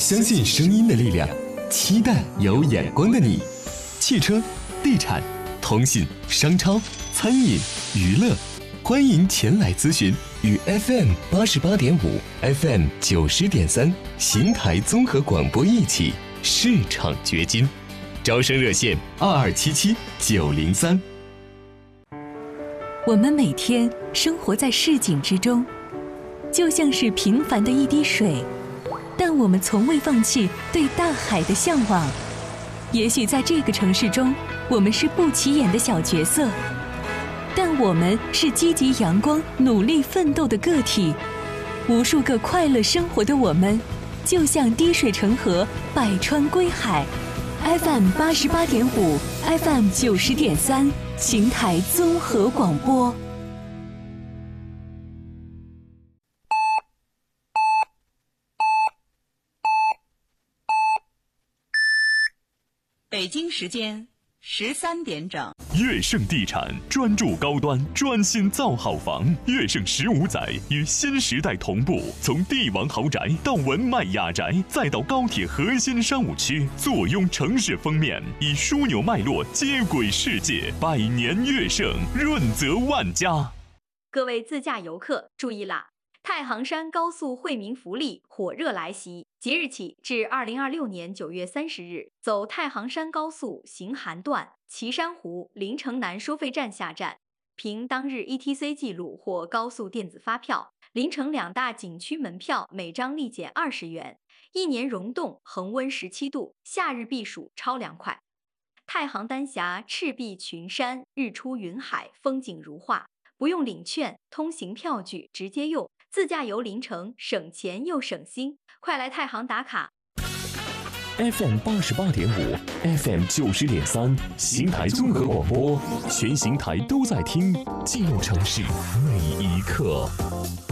相信声音的力量，期待有眼光的你。汽车、地产、通信、商超、餐饮、娱乐，欢迎前来咨询，与 FM88.5、FM90.3 邢台综合广播一起市场掘金。招生热线2277-903。 我们每天生活在市井之中，就像是平凡的一滴水，但我们从未放弃对大海的向往。也许在这个城市中，我们是不起眼的小角色，但我们是积极阳光、努力奋斗的个体。无数个快乐生活的我们，就像滴水成河，百川归海。FM88.5、FM90.3，邢台综合广播。 北京时间13点整。 悦盛地产专注高端，专心造好房。悦盛15载与新时代同步，从帝王豪宅到文迈雅宅，再到高铁核心商务区，坐拥城市封面，以枢纽脉络接轨世界。百年悦盛，润泽万家。 各位自驾游客注意啦！太行山高速惠民福利火热来袭，即日起至2026年9月30日，走太行山高速行涵段岐山湖临城南收费站下站，凭当日 ETC 记录或高速电子发票，临城两大景区门票每张立减20元。一年溶洞恒温17度，夏日避暑超凉快。太行丹霞赤壁群山，日出云海，风景如画，不用领券，通行票据直接用。自驾游临城，省钱又省心，快来太行打卡。 FM88.5、FM90.3，邢台综合广播，全邢台都在听，记录城市每一刻。